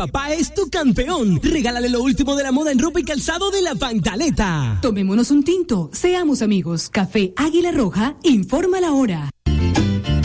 papá es tu campeón. Regálale lo último de la moda en ropa y calzado de La Pantaleta. Tomémonos un tinto, seamos amigos. Café Águila Roja, informa la hora.